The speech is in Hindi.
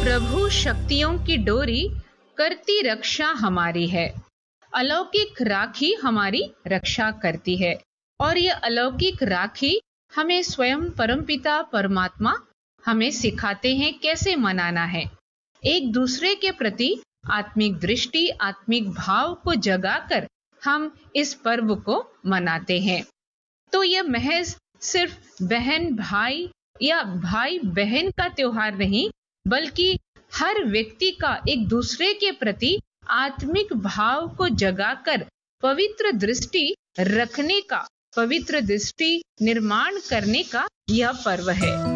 प्रभु शक्तियों की डोरी करती रक्षा हमारी है। अलौकिक राखी हमारी रक्षा करती है और ये अलौकिक राखी हमें स्वयं परमपिता परमात्मा हमें सिखाते हैं कैसे मनाना है। एक दूसरे के प्रति आत्मिक दृष्टि, आत्मिक भाव को जगाकर हम इस पर्व को मनाते हैं। तो यह महज सिर्फ बहन भाई या भाई बहन का त्योहार नहीं, बल्कि हर व्यक्ति का एक दूसरे के प्रति आत्मिक भाव को जगाकर पवित्र दृष्टि रखने का, पवित्र दृष्टि निर्माण करने का यह पर्व है।